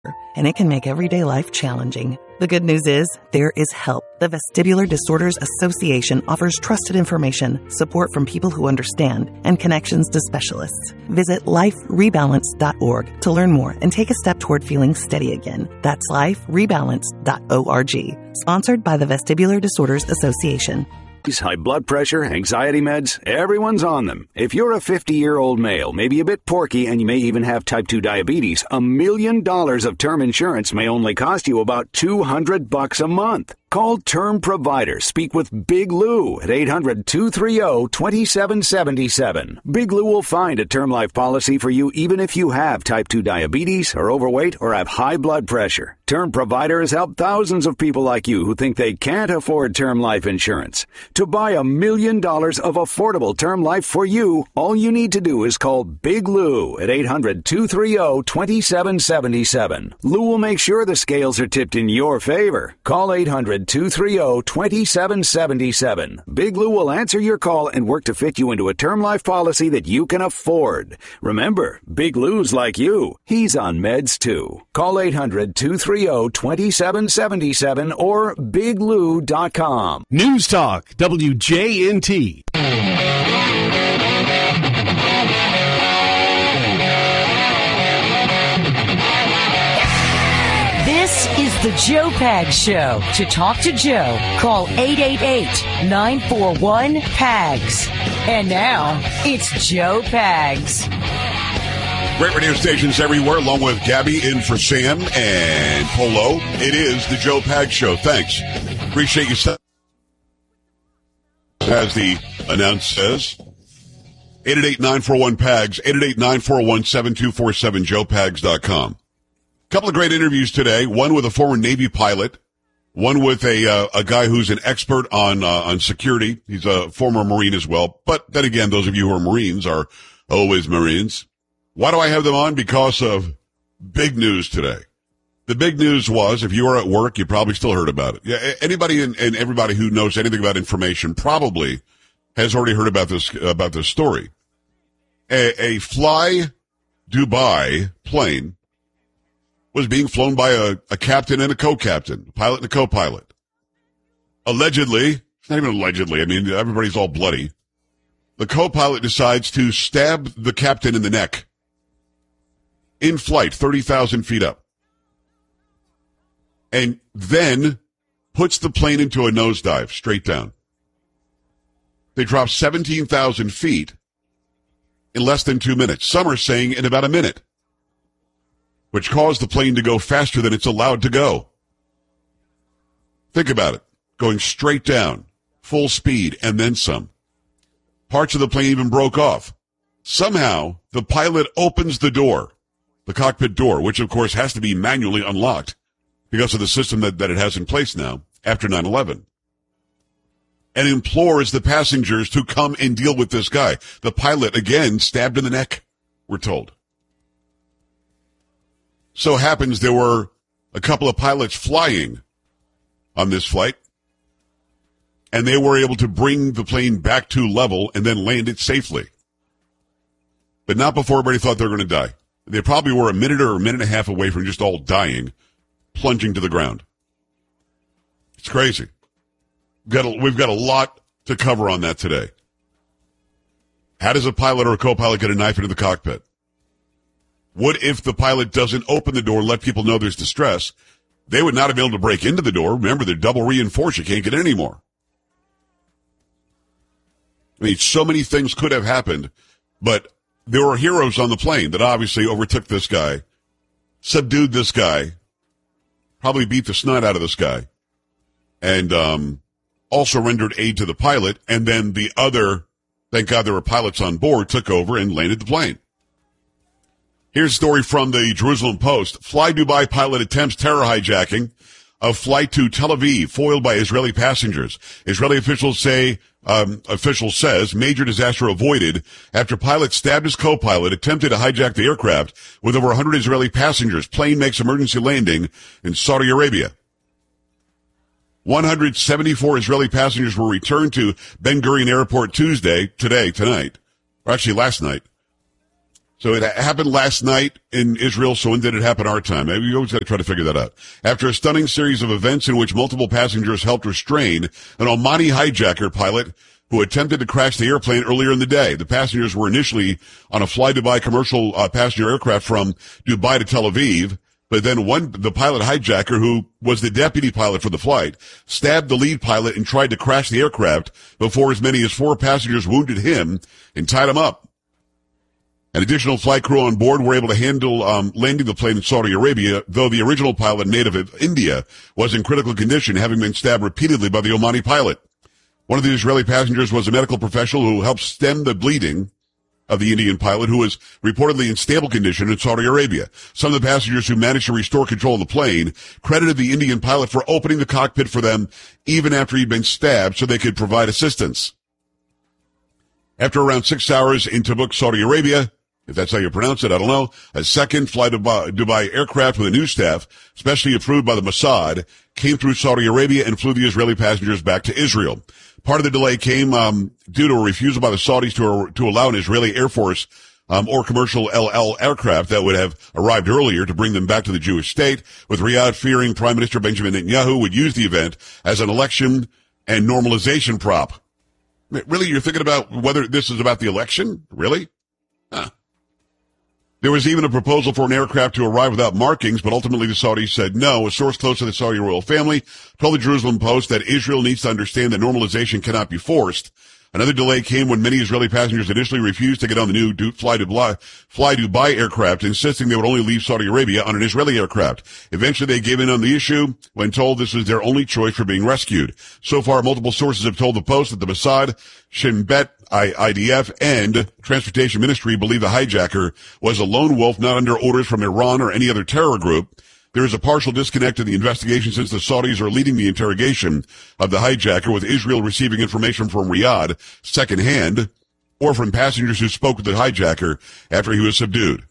and it can make everyday life challenging. The good news is, there is help. The Vestibular Disorders Association offers trusted information, support from people who understand, and connections to specialists. Visit liferebalance.org to learn more and take a step toward feeling steady again. That's liferebalance.org. Sponsored by the Vestibular Disorders Association. High blood pressure, anxiety meds, everyone's on them. If you're a 50-year-old male, maybe a bit porky, and you may even have type 2 diabetes, $1 million of term insurance may only cost you about $200 a month. Call Term Provider. Speak with Big Lou at 800-230-2777. Big Lou will find a term life policy for you even if you have type 2 diabetes, are overweight, or have high blood pressure. Term Provider has helped thousands of people like you who think they can't afford term life insurance. To buy $1 million of affordable term life for you, all you need to do is call Big Lou at 800-230-2777. Lou will make sure the scales are tipped in your favor. Call 800-230-2777. Big Lou will answer your call and work to fit you into a term life policy that you can afford. Remember, Big Lou's like you. He's on meds too. Call 800-230-2777 or biglou.com. News Talk, WJNT. This is the Joe Pags Show. To talk to Joe, call 888-941-PAGS. And now, it's Joe Pags. Great radio stations everywhere, along with Gabby in for Sam and Polo. It is the Joe Pags Show. Thanks. Appreciate you. As the announce says, 888-941-PAGS, 888-941-7247, joepags.com. Couple of great interviews today. One with a former Navy pilot, one with a guy who's an expert on security. He's a former Marine as well. But then again, those of you who are Marines are always Marines. Why do I have them on? Because of big news today. The big news was, if you are at work, you probably still heard about it. Yeah, anybody and everybody who knows anything about information probably has already heard about this story. A Fly Dubai plane was being flown by a captain and a co-captain, a pilot and a co-pilot. Allegedly, it's not even allegedly, I mean, everybody's all bloody. The co-pilot decides to stab the captain in the neck in flight, 30,000 feet up, and then puts the plane into a nosedive straight down. They drop 17,000 feet in less than 2 minutes. Some are saying in about a minute, which caused the plane to go faster than it's allowed to go. Think about it. Going straight down, full speed, and then some. Parts of the plane even broke off. Somehow, the pilot opens the door, the cockpit door, which of course has to be manually unlocked because of the system that it has in place now after 9/11, and implores the passengers to come and deal with this guy. The pilot, again, stabbed in the neck, we're told. So happens there were a couple of pilots flying on this flight, and they were able to bring the plane back to level and then land it safely. But not before everybody thought they were going to die. They probably were a minute or a minute and a half away from just all dying, plunging to the ground. It's crazy. We've got a lot to cover on that today. How does a pilot or a co-pilot get a knife into the cockpit? What if the pilot doesn't open the door and let people know there's distress? They would not have been able to break into the door. Remember, they're double reinforced. You can't get in anymore. I mean, so many things could have happened, but there were heroes on the plane that obviously overtook this guy, subdued this guy, probably beat the snot out of this guy, and also rendered aid to the pilot. And then the other, thank God there were pilots on board, took over and landed the plane. Here's a story from the Jerusalem Post. Fly Dubai pilot attempts terror hijacking of flight to Tel Aviv, foiled by Israeli passengers. Israeli officials says major disaster avoided after pilot stabbed his co-pilot, attempted to hijack the aircraft with over 100 Israeli passengers. Plane makes emergency landing in Saudi Arabia. 174 Israeli passengers were returned to Ben Gurion Airport tonight, or actually last night. So it happened last night in Israel, so when did it happen our time? Maybe you always got to try to figure that out. After a stunning series of events in which multiple passengers helped restrain an Omani hijacker pilot who attempted to crash the airplane earlier in the day. The passengers were initially on a Fly Dubai commercial passenger aircraft from Dubai to Tel Aviv, but then the pilot hijacker, who was the deputy pilot for the flight, stabbed the lead pilot and tried to crash the aircraft before as many as 4 passengers wounded him and tied him up. An additional flight crew on board were able to handle landing the plane in Saudi Arabia, though the original pilot, native of India, was in critical condition, having been stabbed repeatedly by the Omani pilot. One of the Israeli passengers was a medical professional who helped stem the bleeding of the Indian pilot, who was reportedly in stable condition in Saudi Arabia. Some of the passengers who managed to restore control of the plane credited the Indian pilot for opening the cockpit for them even after he'd been stabbed so they could provide assistance. After around 6 hours in Tabuk, Saudi Arabia, if that's how you pronounce it, I don't know, a second Fly Dubai aircraft with a new staff, specially approved by the Mossad, came through Saudi Arabia and flew the Israeli passengers back to Israel. Part of the delay came due to a refusal by the Saudis to allow an Israeli Air Force or commercial LL aircraft that would have arrived earlier to bring them back to the Jewish state, with Riyadh fearing Prime Minister Benjamin Netanyahu would use the event as an election and normalization prop. Really? You're thinking about whether this is about the election? Really? Huh. There was even a proposal for an aircraft to arrive without markings, but ultimately the Saudis said no. A source close to the Saudi royal family told the Jerusalem Post that Israel needs to understand that normalization cannot be forced. Another delay came when many Israeli passengers initially refused to get on the new Fly Dubai aircraft, insisting they would only leave Saudi Arabia on an Israeli aircraft. Eventually they gave in on the issue when told this was their only choice for being rescued. So far, multiple sources have told the Post that the Mossad, Shin Bet, IDF, and Transportation Ministry believe the hijacker was a lone wolf not under orders from Iran or any other terror group. There is a partial disconnect in the investigation since the Saudis are leading the interrogation of the hijacker, with Israel receiving information from Riyadh secondhand or from passengers who spoke with the hijacker after he was subdued.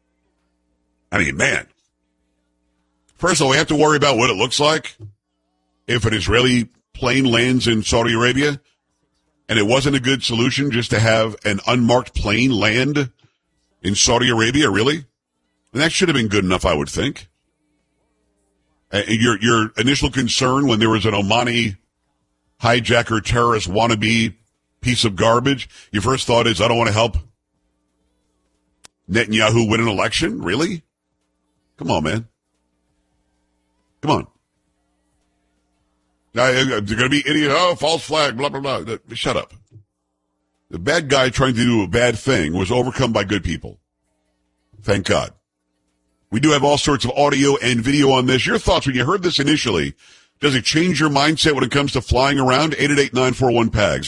I mean, man. First of all, we have to worry about what it looks like if an Israeli plane lands in Saudi Arabia, and it wasn't a good solution just to have an unmarked plane land in Saudi Arabia, really? And that should have been good enough, I would think. Your initial concern when there was an Omani hijacker terrorist wannabe piece of garbage, your first thought is, I don't want to help Netanyahu win an election? Really? Come on, man. Come on. Now, they're going to be idiots. Oh, false flag, blah, blah, blah. Shut up. The bad guy trying to do a bad thing was overcome by good people. Thank God. We do have all sorts of audio and video on this. Your thoughts when you heard this initially. Does it change your mindset when it comes to flying around? 888-941-PAGS.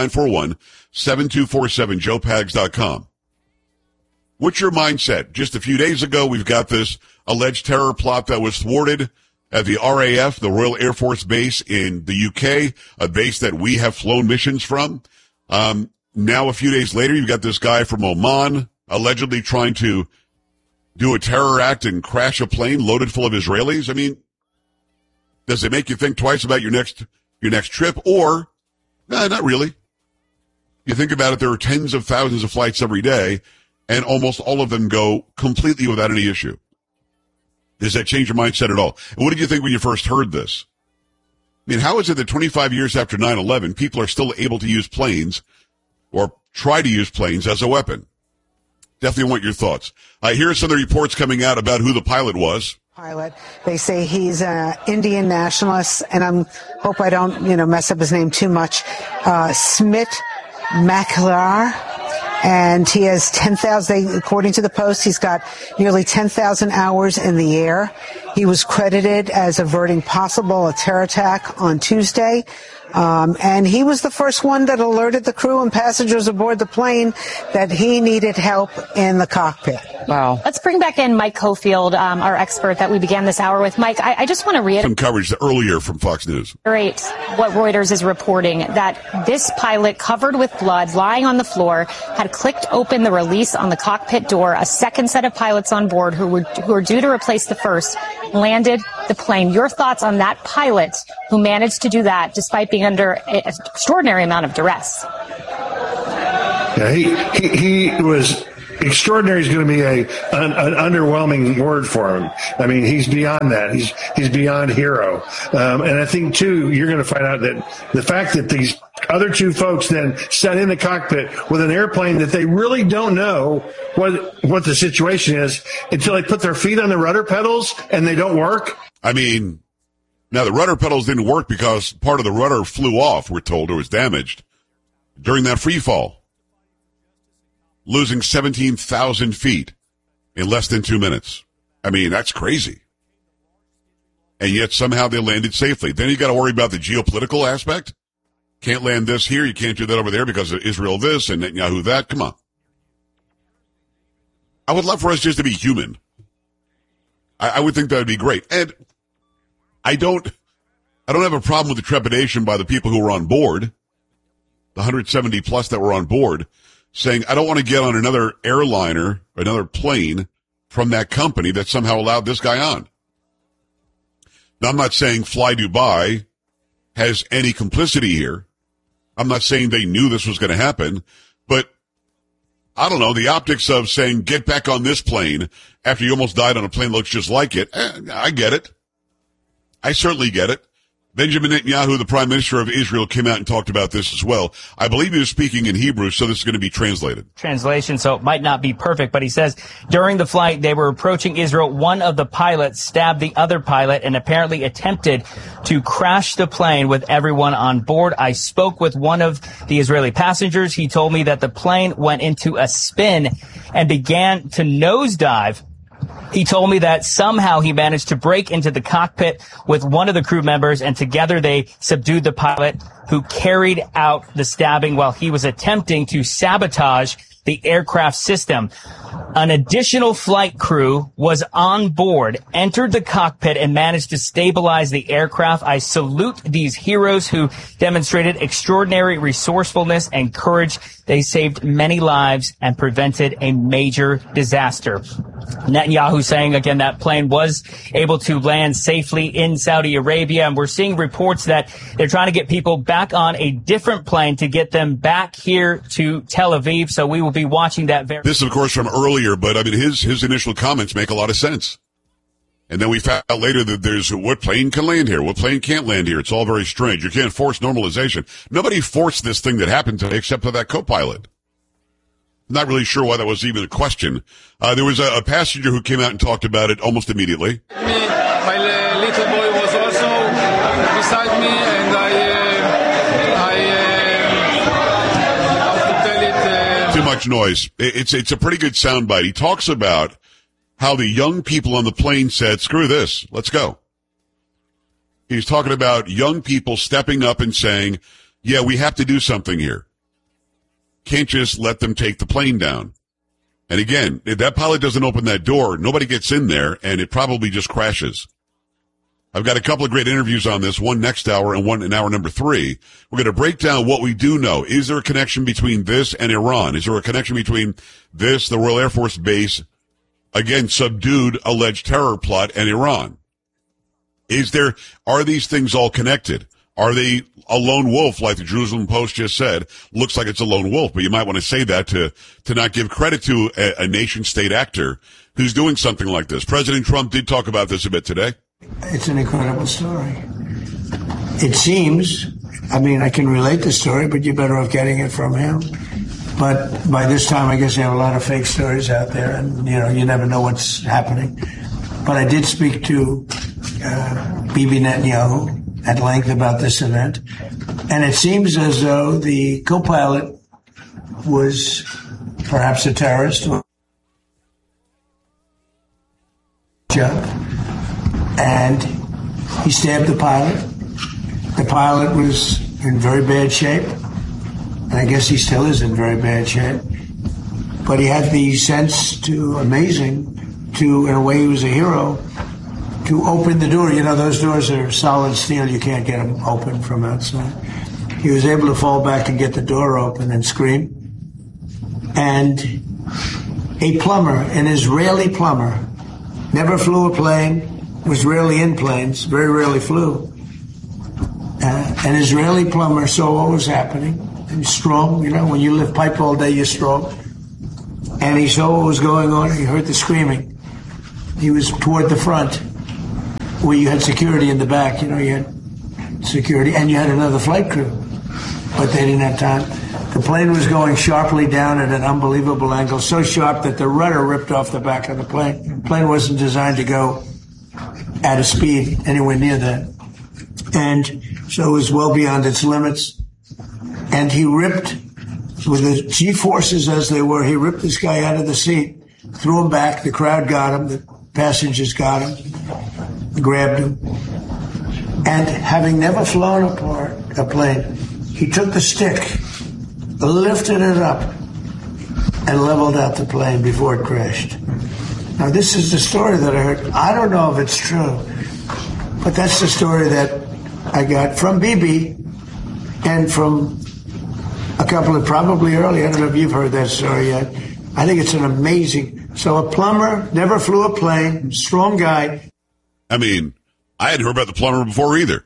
888-941-7247. JoePags.com. What's your mindset? Just a few days ago, we've got this alleged terror plot that was thwarted at the RAF, the Royal Air Force Base in the UK, a base that we have flown missions from. Now, a few days later, you've got this guy from Oman allegedly trying to do a terror act and crash a plane loaded full of Israelis. I mean, does it make you think twice about your next trip? Or, not really. You think about it, there are tens of thousands of flights every day, and almost all of them go completely without any issue. Does that change your mindset at all? And what did you think when you first heard this? I mean, how is it that 25 years after 9/11, people are still able to use planes or try to use planes as a weapon? Definitely want your thoughts. Here are some of the reports coming out about who the pilot was. They say he's an Indian nationalist, and I hope I don't, mess up his name too much. Smit Maklar. And he has 10,000, according to the Post, he's got nearly 10,000 hours in the air. He was credited as averting a terror attack on Tuesday. And he was the first one that alerted the crew and passengers aboard the plane that he needed help in the cockpit. Wow. Let's bring back in Mike Cofield, our expert that we began this hour with. Mike, I just want to reiterate some coverage earlier from Fox News. What Reuters is reporting, that this pilot, covered with blood, lying on the floor, had clicked open the release on the cockpit door. A second set of pilots on board who were due to replace the first landed the plane. Your thoughts on that pilot who managed to do that despite being under an extraordinary amount of duress? Yeah, he was extraordinary is going to be an underwhelming word for him. I mean, he's beyond that. He's beyond hero. And I think, too, you're going to find out that the fact that these other two folks then sat in the cockpit with an airplane that they really don't know what the situation is until they put their feet on the rudder pedals and they don't work. I mean, now the rudder pedals didn't work because part of the rudder flew off, we're told, or was damaged during that free fall, losing 17,000 feet in less than 2 minutes. I mean, that's crazy. And yet somehow they landed safely. Then you got to worry about the geopolitical aspect. Can't land this here. You can't do that over there because of Israel this and Netanyahu that. Come on. I would love for us just to be human. I would think that would be great. And I don't have a problem with the trepidation by the people who were on board, the 170 plus that were on board, saying, I don't want to get on another airliner, another plane from that company that somehow allowed this guy on. Now, I'm not saying Fly Dubai has any complicity here. I'm not saying they knew this was going to happen, but I don't know, the optics of saying, get back on this plane after you almost died on a plane that looks just like it. I get it. I certainly get it. Benjamin Netanyahu, the prime minister of Israel, came out and talked about this as well. I believe he was speaking in Hebrew, so this is going to be translated. Translation, so it might not be perfect, but he says during the flight they were approaching Israel. One of the pilots stabbed the other pilot and apparently attempted to crash the plane with everyone on board. I spoke with one of the Israeli passengers. He told me that the plane went into a spin and began to nosedive. He told me that somehow he managed to break into the cockpit with one of the crew members, and together they subdued the pilot who carried out the stabbing while he was attempting to sabotage the aircraft system. An additional flight crew was on board, entered the cockpit, and managed to stabilize the aircraft. I salute these heroes who demonstrated extraordinary resourcefulness and courage. They saved many lives and prevented a major disaster. Netanyahu saying again that plane was able to land safely in Saudi Arabia, and we're seeing reports that they're trying to get people back on a different plane to get them back here to Tel Aviv. So we will be watching that very. This, of course, from earlier, but I mean his initial comments make a lot of sense. And then we found out later that there's what plane can land here, what plane can't land here. It's all very strange. You can't force normalization. Nobody forced this thing that happened today except for that co-pilot. Not really sure why that was even a question. There was a passenger who came out and talked about it almost immediately. My little boy was also beside me, and I have to tell it. Too much noise. It's a pretty good soundbite. He talks about how the young people on the plane said, screw this, let's go. He's talking about young people stepping up and saying, yeah, we have to do something here. Can't just let them take the plane down. And again, if that pilot doesn't open that door, nobody gets in there, and it probably just crashes. I've got a couple of great interviews on this, one next hour and one in hour number 3. We're going to break down what we do know. Is there a connection between this and Iran? Is there a connection between this, the Royal Air Force Base, again, subdued alleged terror plot, and Iran? Are these things all connected? Are they a lone wolf, like the Jerusalem Post just said? Looks like it's a lone wolf, but you might want to say that to not give credit to a nation-state actor who's doing something like this. President Trump did talk about this a bit today. It's an incredible story. It seems, I mean, I can relate the story, but you're better off getting it from him. But by this time, I guess you have a lot of fake stories out there, and, you never know what's happening. But I did speak to Bibi Netanyahu at length about this event, and it seems as though the co-pilot was perhaps a terrorist, and he stabbed the pilot. The pilot was in very bad shape, and I guess he still is in very bad shape, but he had the sense in a way he was a hero, to open the door. Those doors are solid steel. You can't get them open from outside. He was able to fall back and get the door open and scream. And a plumber, an Israeli plumber, never flew a plane, was rarely in planes, very rarely flew. An Israeli plumber saw what was happening, and strong. When you lift pipe all day, you're strong. and he saw what was going on. He heard the screaming. He was toward the front, where you had security in the back. You had security, and you had another flight crew, but they didn't have time. The plane was going sharply down at an unbelievable angle, so sharp that the rudder ripped off the back of the plane. The plane wasn't designed to go at a speed anywhere near that. And so it was well beyond its limits. And he ripped, with the G-forces as they were, he ripped this guy out of the seat, threw him back. The crowd got him. The passengers got him, grabbed him. And having never flown a plane, he took the stick, lifted it up, and leveled out the plane before it crashed. Now, this is the story that I heard. I don't know if it's true, but that's the story that I got from Bibi and from a couple of probably early. I don't know if you've heard that story yet. I think it's an amazing. So a plumber never flew a plane, strong guy. I mean, I hadn't heard about the plumber before either.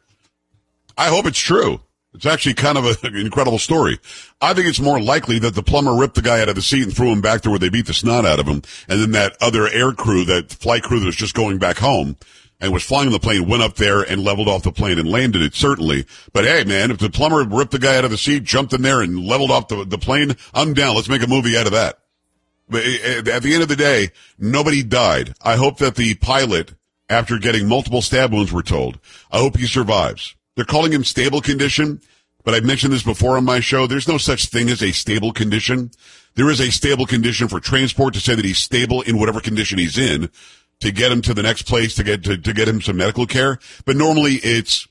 I hope it's true. It's actually kind of an incredible story. I think it's more likely that the plumber ripped the guy out of the seat and threw him back there where they beat the snot out of him. And then that other air crew, that flight crew that was just going back home and was flying the plane, went up there and leveled off the plane and landed it, certainly. But hey, man, if the plumber ripped the guy out of the seat, jumped in there and leveled off the plane, I'm down. Let's make a movie out of that. But at the end of the day, nobody died. I hope that the pilot, after getting multiple stab wounds, we're told, I hope he survives. They're calling him stable condition, but I've mentioned this before on my show. There's no such thing as a stable condition. There is a stable condition for transport, to say that he's stable in whatever condition he's in, to get him to the next place, to get him some medical care. But normally it's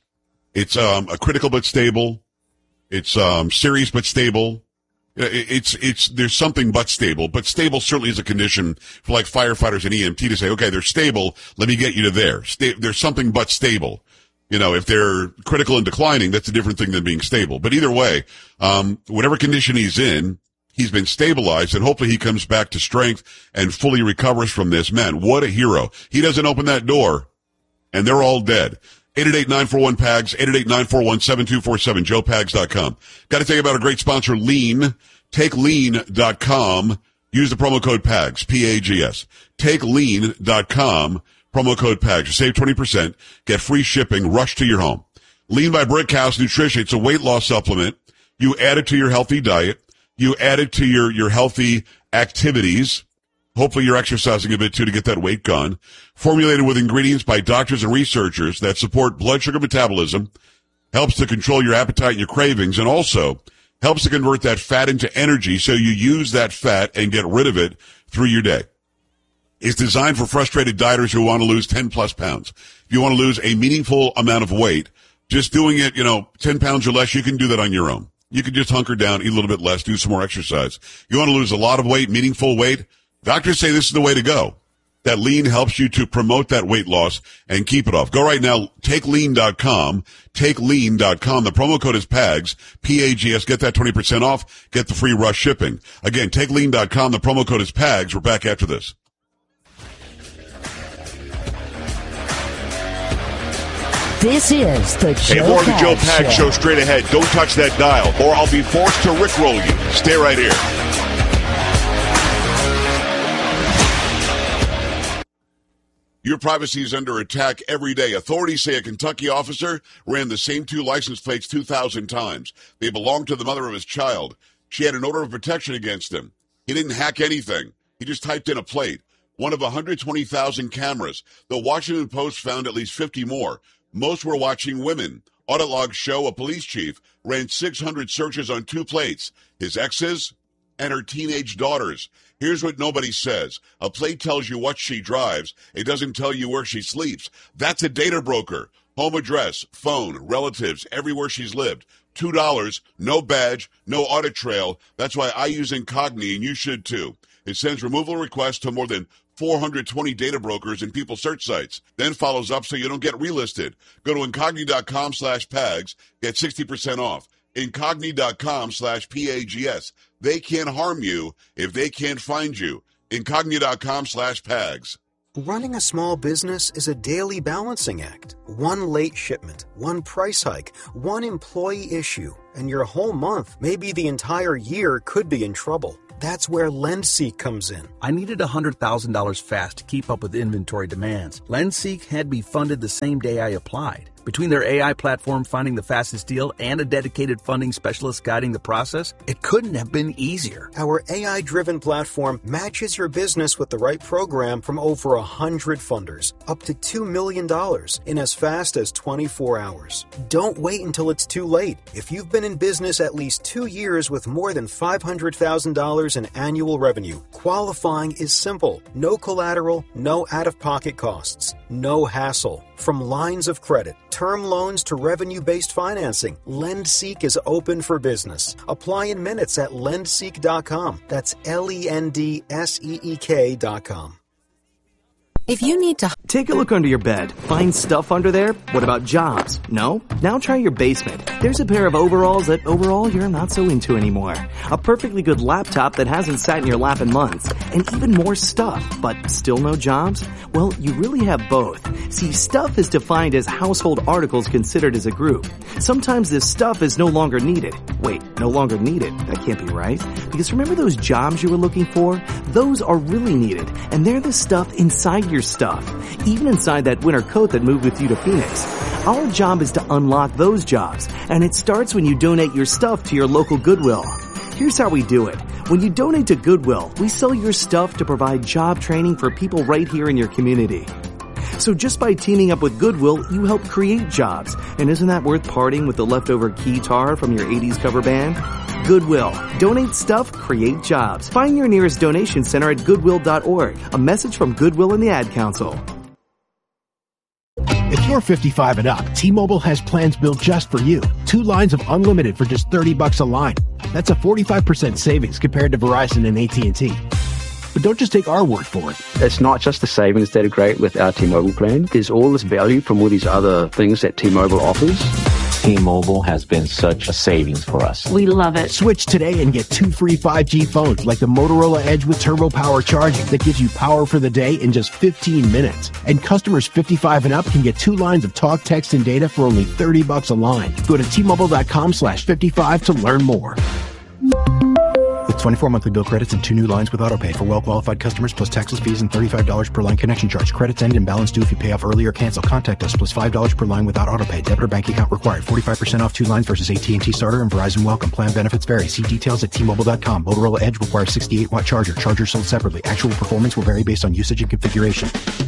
a critical but stable. It's serious but stable. There's something but stable. But stable certainly is a condition for like firefighters and EMT to say, okay, they're stable. Let me get you to there. There's something but stable. You know, if they're critical and declining, that's a different thing than being stable. But either way, whatever condition he's in, he's been stabilized, and hopefully he comes back to strength and fully recovers from this. Man, what a hero. He doesn't open that door, and they're all dead. 888-941-PAGS, 888-941-7247, joepags.com. Got to tell you about a great sponsor, Lean. TakeLean.com. Use the promo code PAGS, P-A-G-S. TakeLean.com. Promo code PAGS. You save 20%, get free shipping, rush to your home. Lean by Brickhouse Nutrition. It's a weight loss supplement. You add it to your healthy diet. You add it to your healthy activities. Hopefully you're exercising a bit too to get that weight gone. Formulated with ingredients by doctors and researchers that support blood sugar metabolism, helps to control your appetite and your cravings, and also helps to convert that fat into energy so you use that fat and get rid of it through your day. It's designed for frustrated dieters who want to lose 10 plus pounds. If you want to lose a meaningful amount of weight, just doing it, 10 pounds or less, you can do that on your own. You can just hunker down, eat a little bit less, do some more exercise. You want to lose a lot of weight, meaningful weight? Doctors say this is the way to go. That Lean helps you to promote that weight loss and keep it off. Go right now, TakeLean.com, TakeLean.com. The promo code is PAGS, P-A-G-S. Get that 20% off. Get the free rush shipping. Again, TakeLean.com. The promo code is PAGS. We're back after this. This is the Joe Hey, more of the Joe Pags Pags show straight ahead. Don't touch that dial, or I'll be forced to rickroll you. Stay right here. Your privacy is under attack every day. Authorities say a Kentucky officer ran the same two license plates 2,000 times. They belonged to the mother of his child. She had an order of protection against him. He didn't hack anything. He just typed in a plate. One of 120,000 cameras. The Washington Post found at least 50 more. Most were watching women. Audit logs show a police chief ran 600 searches on two plates, his ex's and her teenage daughters. Here's what nobody says. A plate tells you what she drives. It doesn't tell you where she sleeps. That's a data broker. Home address, phone, relatives, everywhere she's lived. $2, no badge, no audit trail. That's why I use Incogni, and you should too. It sends removal requests to more than 420 data brokers and people search sites. Then follows up so you don't get relisted. Go to Incogni.com/PAGS. Get 60% off. Incogni.com/PAGS. They can't harm you if they can't find you. Incogni.com/PAGS. Running a small business is a daily balancing act. One late shipment, one price hike, one employee issue, and your whole month, maybe the entire year, could be in trouble. That's where LendSeek comes in. I needed $100,000 fast to keep up with inventory demands. LendSeek had me funded the same day I applied. Between their AI platform finding the fastest deal and a dedicated funding specialist guiding the process, it couldn't have been easier. Our AI-driven platform matches your business with the right program from over 100 funders, up to $2 million in as fast as 24 hours. Don't wait until it's too late. If you've been in business at least 2 years with more than $500,000 in annual revenue, qualifying is simple. No collateral, no out-of-pocket costs, no hassle. From lines of credit, term loans to revenue-based financing, LendSeek is open for business. Apply in minutes at lendseek.com. That's LENDSEEK.com. If you need to take a look under your bed, find stuff under there. What about jobs? No? Now try your basement. There's a pair of overalls that overall you're not so into anymore. A perfectly good laptop that hasn't sat in your lap in months. And even more stuff, but still no jobs? Well, you really have both. See, stuff is defined as household articles considered as a group. Sometimes this stuff is no longer needed. Wait, no longer needed? That can't be right. Because remember those jobs you were looking for? Those are really needed. And they're the stuff inside your stuff, even inside that winter coat that moved with you to Phoenix. Our job is to unlock those jobs, and it starts when you donate your stuff to your local Goodwill. Here's how we do it. When you donate to Goodwill, we sell your stuff to provide job training for people right here in your community. So just by teaming up with Goodwill, you help create jobs. And isn't that worth parting with the leftover guitar from your 80s cover band? Goodwill. Donate stuff, create jobs. Find your nearest donation center at goodwill.org. A message from Goodwill and the Ad Council. If you're 55 and up, T-Mobile has plans built just for you. 2 lines of unlimited for just $30 a line. That's a 45% savings compared to Verizon and AT&T. But don't just take our word for it. It's not just the savings that are great with our T-Mobile plan. There's all this value from all these other things that T-Mobile offers. T-Mobile has been such a savings for us. We love it. Switch today and get 2 free 5G phones like the Motorola Edge with Turbo Power charging that gives you power for the day in just 15 minutes. And customers 55 and up can get 2 lines of talk, text, and data for only $30 a line. Go to T-Mobile.com/55 to learn more. With 24 monthly bill credits and 2 new lines with AutoPay for well-qualified customers plus taxes, fees, and $35 per line connection charge. Credits end and balance due if you pay off early or cancel. Contact us plus $5 per line without AutoPay. Debit or bank account required. 45% off 2 lines versus AT&T Starter and Verizon Welcome. Plan benefits vary. See details at T-Mobile.com. Motorola Edge requires 68-watt charger. Charger sold separately. Actual performance will vary based on usage and configuration.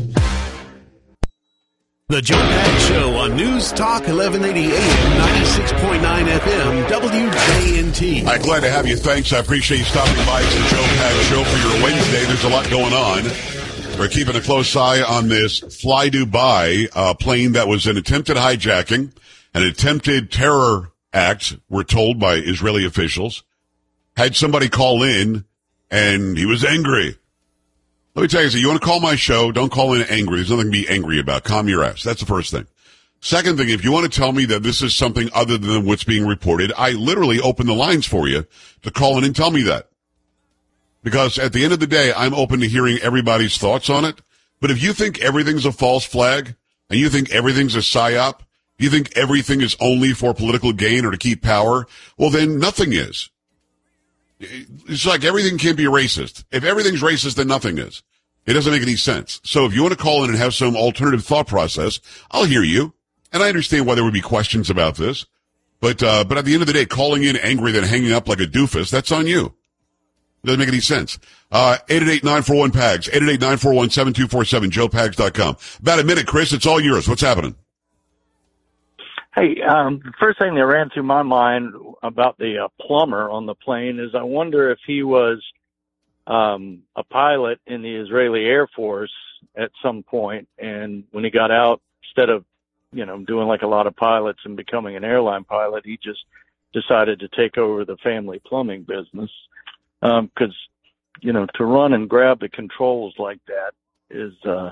The Joe Pags Show on News Talk 1180 AM 96.9 FM WJNT. All right, glad to have you. Thanks. I appreciate you stopping by. It's the Joe Pags Show for your Wednesday. There's a lot going on. We're keeping a close eye on this Fly Dubai plane that was an attempted hijacking, an attempted terror act, we're told by Israeli officials. Had somebody call in, and he was angry. Let me tell you, you want to call my show, don't call in angry. There's nothing to be angry about. Calm your ass. That's the first thing. Second thing, if you want to tell me that this is something other than what's being reported, I literally open the lines for you to call in and tell me that. Because at the end of the day, I'm open to hearing everybody's thoughts on it. But if you think everything's a false flag, and you think everything's a psyop, you think everything is only for political gain or to keep power, well then nothing is. It's like everything can't be racist. If everything's racist, then nothing is. It doesn't make any sense. So if you want to call in and have some alternative thought process, I'll hear you. And I understand why there would be questions about this. But at the end of the day, calling in angry then hanging up like a doofus, that's on you. It doesn't make any sense. 888-941-PAGS, 888-941-7247, joepags.com. About a minute, Chris. It's all yours. What's happening? Hey, the first thing that ran through my mind about the plumber on the plane is I wonder if he was a pilot in the Israeli Air Force at some point, and when he got out, instead of, doing like a lot of pilots and becoming an airline pilot, he just decided to take over the family plumbing business. Because, to run and grab the controls like that is,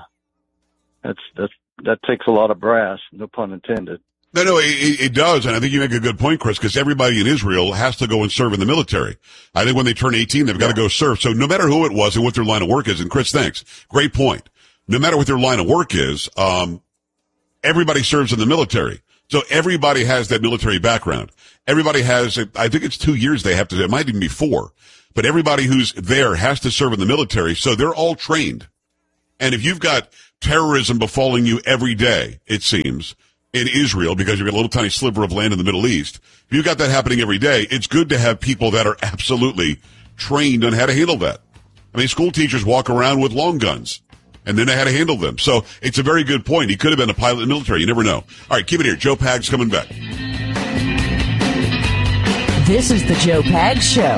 that takes a lot of brass, no pun intended. No, it does, and I think you make a good point, Chris, because everybody in Israel has to go and serve in the military. I think when they turn 18, they've got to go serve. So no matter who it was and what their line of work is, and Chris, thanks. Great point. No matter what their line of work is, everybody serves in the military. So everybody has that military background. Everybody has, I think it's 2 years they have to, it might even be 4. but everybody who's there has to serve in the military, so they're all trained. And if you've got terrorism befalling you every day, it seems, in Israel, because you've got a little tiny sliver of land in the Middle East, if you've got that happening every day, it's good to have people that are absolutely trained on how to handle that. I mean, school teachers walk around with long guns, and then know how to handle them. So it's a very good point. He could have been a pilot in the military. You never know. All right, keep it here. Joe Pags coming back. This is the Joe Pags Show.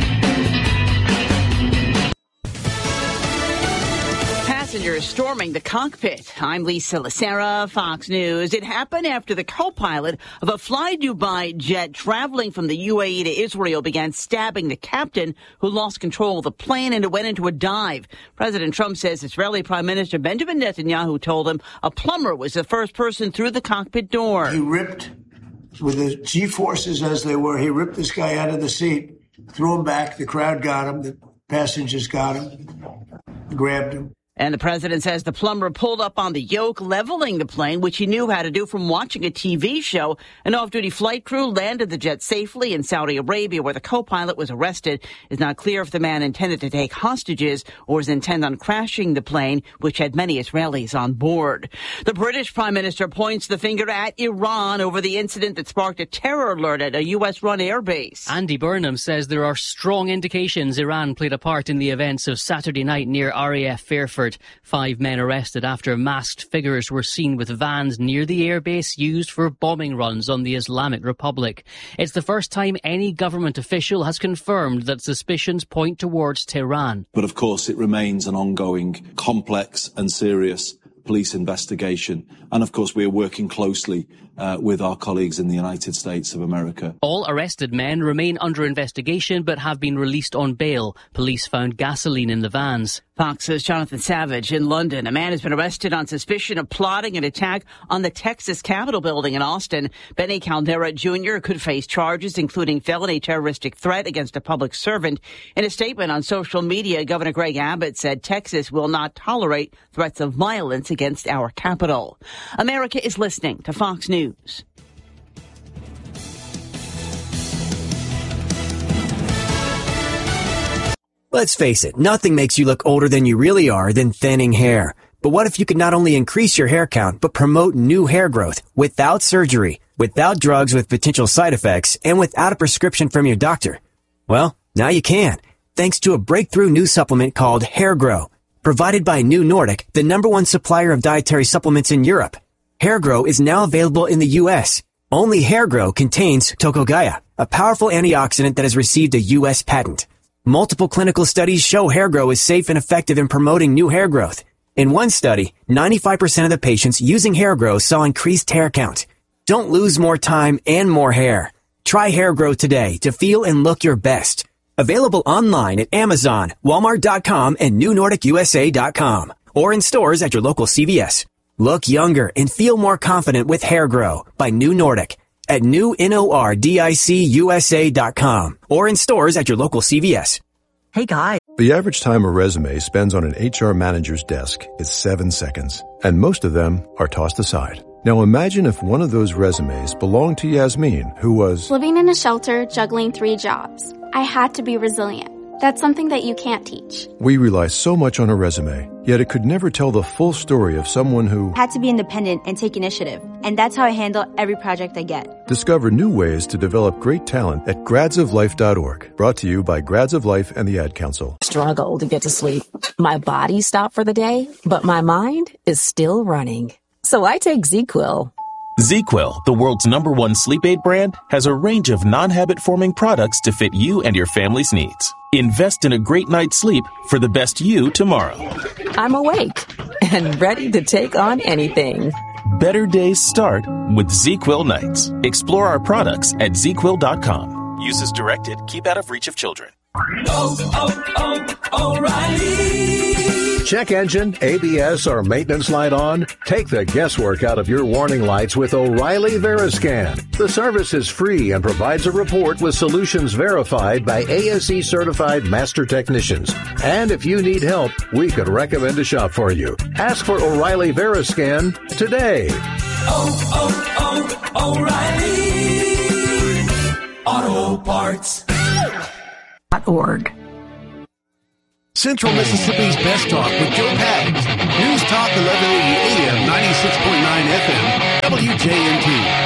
Passengers storming the cockpit. I'm Lisa Lacera, Fox News. It happened after the co-pilot of a Fly Dubai jet traveling from the UAE to Israel began stabbing the captain, who lost control of the plane and it went into a dive. President Trump says Israeli Prime Minister Benjamin Netanyahu told him a plumber was the first person through the cockpit door. He ripped, with the G-forces as they were, he ripped this guy out of the seat, threw him back. The crowd got him. The passengers got him, grabbed him. And the president says the plumber pulled up on the yoke, leveling the plane, which he knew how to do from watching a TV show. An off-duty flight crew landed the jet safely in Saudi Arabia, where the co-pilot was arrested. It's not clear if the man intended to take hostages or was intent on crashing the plane, which had many Israelis on board. The British Prime Minister points the finger at Iran over the incident that sparked a terror alert at a U.S.-run airbase. Andy Burnham says there are strong indications Iran played a part in the events of Saturday night near RAF Fairford. 5 men arrested after masked figures were seen with vans near the airbase used for bombing runs on the Islamic Republic. It's the first time any government official has confirmed that suspicions point towards Tehran. But of course it remains an ongoing, complex and serious police investigation. And of course we are working closely with our colleagues in the United States of America. All arrested men remain under investigation but have been released on bail. Police found gasoline in the vans. Fox's Jonathan Savage in London. A man has been arrested on suspicion of plotting an attack on the Texas Capitol building in Austin. Benny Caldera Jr. could face charges including felony terroristic threat against a public servant. In a statement on social media, Governor Greg Abbott said Texas will not tolerate threats of violence against our capital. America is listening to Fox News. Let's face it, nothing makes you look older than you really are than thinning hair. But what if you could not only increase your hair count, but promote new hair growth without surgery, without drugs with potential side effects, and without a prescription from your doctor? Well, now you can, thanks to a breakthrough new supplement called Hair Grow, provided by New Nordic, the #1 supplier of dietary supplements in Europe. Hair Grow is now available in the U.S. Only Hair Grow contains Tocogaya, a powerful antioxidant that has received a U.S. patent. Multiple clinical studies show Hair Grow is safe and effective in promoting new hair growth. In one study, 95% of the patients using Hair Grow saw increased hair count. Don't lose more time and more hair. Try Hair Grow today to feel and look your best. Available online at Amazon, Walmart.com, and NewNordicUSA.com, or in stores at your local CVS. Look younger and feel more confident with Hair Grow by New Nordic at NewNordicUSA.com or in stores at your local CVS. Hey, guys. The average time a resume spends on an HR manager's desk is 7 seconds, and most of them are tossed aside. Now imagine if one of those resumes belonged to Yasmin, who was living in a shelter, juggling 3 jobs. I had to be resilient. That's something that you can't teach. We rely so much on a resume, yet it could never tell the full story of someone who had to be independent and take initiative. And that's how I handle every project I get. Discover new ways to develop great talent at gradsoflife.org. Brought to you by Grads of Life and the Ad Council. Struggle to get to sleep. My body stopped for the day, but my mind is still running. So I take ZQuil. ZQuil, the world's #1 sleep aid brand, has a range of non-habit-forming products to fit you and your family's needs. Invest in a great night's sleep for the best you tomorrow. I'm awake and ready to take on anything. Better days start with ZQuil nights. Explore our products at ZQuil.com. Use as directed. Keep out of reach of children. O'Reilly. Check engine, ABS, or maintenance light on? Take the guesswork out of your warning lights with O'Reilly Veriscan. The service is free and provides a report with solutions verified by ASE certified master technicians. And if you need help, we could recommend a shop for you. Ask for O'Reilly Veriscan today. O'Reilly Auto Parts. .org. Central Mississippi's best talk with Joe Pags. News Talk 1180 AM, 96.9 FM, WJNT.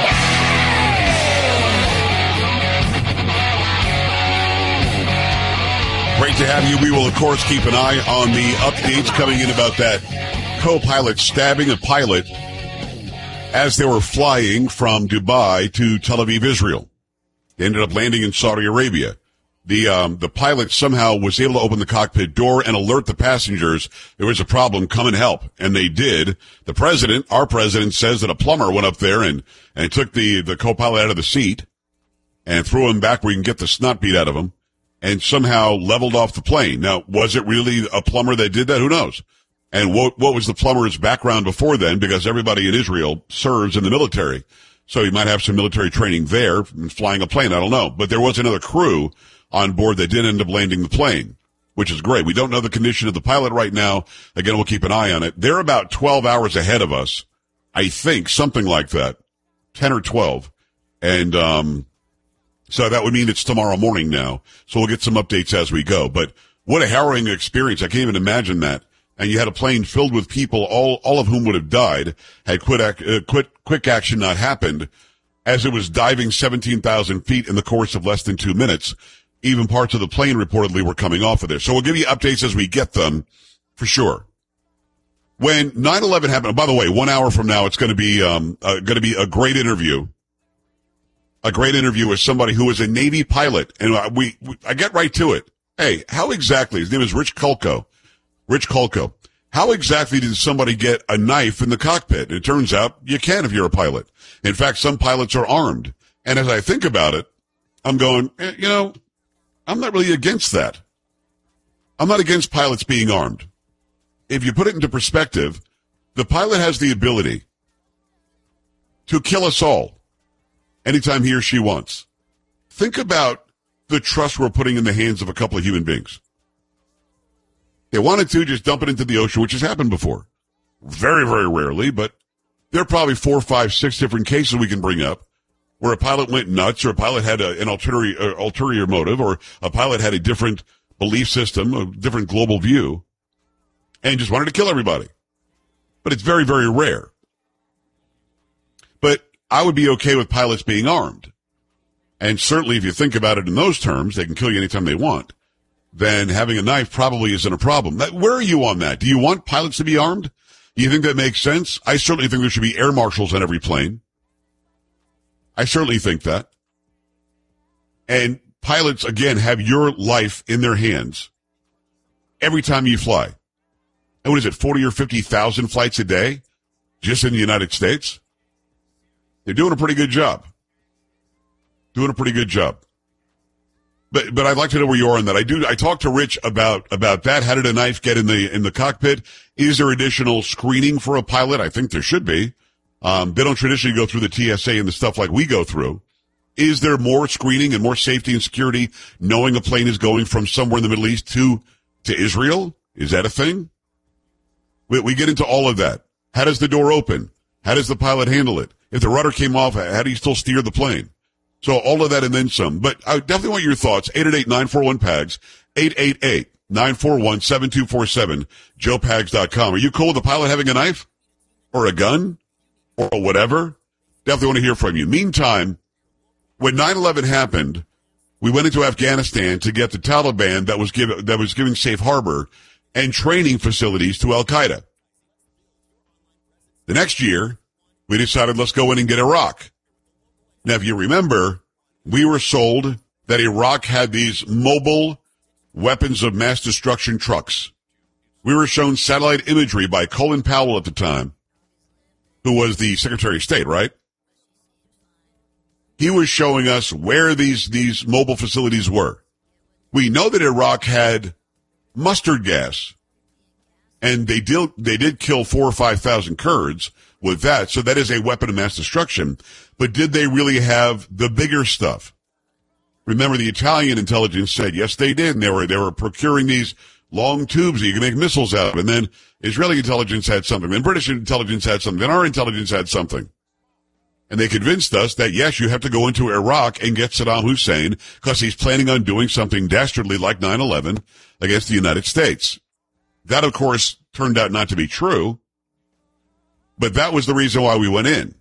Great to have you. We will, of course, keep an eye on the updates coming in about that co-pilot stabbing a pilot as they were flying from Dubai to Tel Aviv, Israel. They ended up landing in Saudi Arabia. The pilot somehow was able to open the cockpit door and alert the passengers there was a problem, come and help. And they did. The president, our president, says that a plumber went up there and took the co-pilot out of the seat and threw him back where you can get the snot beat out of him and somehow leveled off the plane. Now, was it really a plumber that did that? Who knows? And what was the plumber's background before then? Because everybody in Israel serves in the military. So he might have some military training there and flying a plane. I don't know. But there was another crew on board that did end up landing the plane, which is great. We don't know the condition of the pilot right now. Again, we'll keep an eye on it. They're about 12 hours ahead of us. I think something like that, 10 or 12. And, so that would mean it's tomorrow morning now. So we'll get some updates as we go. But what a harrowing experience. I can't even imagine that. And you had a plane filled with people, all of whom would have died had quick action not happened as it was diving 17,000 feet in the course of less than 2 minutes. Even parts of the plane reportedly were coming off of there. So we'll give you updates as we get them for sure. When 9/11 happened, by the way, 1 hour from now, it's going to be a great interview. A great interview with somebody who is a Navy pilot. And I get right to it. Hey, how exactly, his name is Rich Kulko. How exactly did somebody get a knife in the cockpit? It turns out you can if you're a pilot. In fact, some pilots are armed. And as I think about it, I'm going, I'm not really against that. I'm not against pilots being armed. If you put it into perspective, the pilot has the ability to kill us all anytime he or she wants. Think about the trust we're putting in the hands of a couple of human beings. They wanted to just dump it into the ocean, which has happened before. Very, very rarely, but there are probably 4, 5, 6 different cases we can bring up where a pilot went nuts, or a pilot had an ulterior motive, or a pilot had a different belief system, a different global view, and just wanted to kill everybody. But it's very, very rare. But I would be okay with pilots being armed. And certainly if you think about it in those terms, they can kill you anytime they want. Then having a knife probably isn't a problem. Where are you on that? Do you want pilots to be armed? Do you think that makes sense? I certainly think there should be air marshals on every plane. I certainly think that. And pilots, again, have your life in their hands every time you fly. And what is it, 40 or 50,000 flights a day just in the United States? They're doing a pretty good job. But I'd like to know where you are on that. I talked to Rich about that. How did a knife get in the cockpit? Is there additional screening for a pilot? I think there should be. They don't traditionally go through the TSA and the stuff like we go through. Is there more screening and more safety and security knowing a plane is going from somewhere in the Middle East to Israel? Is that a thing? We get into all of that. How does the door open? How does the pilot handle it? If the rudder came off, how do you still steer the plane? So all of that and then some. But I definitely want your thoughts. 888-941-PAGS, 888-941-7247, joepags.com. Are you cool with the pilot having a knife or a gun or whatever? Definitely want to hear from you. Meantime, when 9/11 happened, we went into Afghanistan to get the Taliban that was giving safe harbor and training facilities to Al-Qaeda. The next year, we decided let's go in and get Iraq. Now, if you remember, we were sold that Iraq had these mobile weapons of mass destruction trucks. We were shown satellite imagery by Colin Powell at the time, who was the Secretary of State, right? He was showing us where these mobile facilities were. We know that Iraq had mustard gas, and they did kill 4,000 or 5,000 Kurds with that, so that is a weapon of mass destruction. But did they really have the bigger stuff? Remember, the Italian intelligence said, yes, they did, and they were procuring these long tubes that you can make missiles out of. And then Israeli intelligence had something, then British intelligence had something, then our intelligence had something. And they convinced us that, yes, you have to go into Iraq and get Saddam Hussein because he's planning on doing something dastardly like 9/11 against the United States. That, of course, turned out not to be true. But that was the reason why we went in.